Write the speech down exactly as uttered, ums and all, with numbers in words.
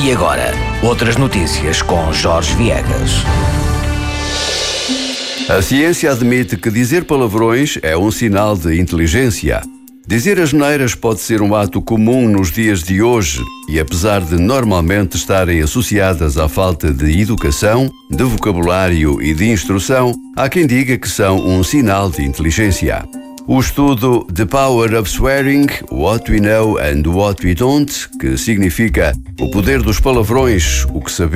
E agora, outras notícias com Jorge Viegas. A ciência admite que dizer palavrões é um sinal de inteligência. Dizer asneiras pode ser um ato comum nos dias de hoje e, apesar de normalmente estarem associadas à falta de educação, de vocabulário e de instrução, há quem diga que são um sinal de inteligência. O estudo The Power of Swearing, What We Know and What We Don't, que significa o poder dos palavrões, o que sabemos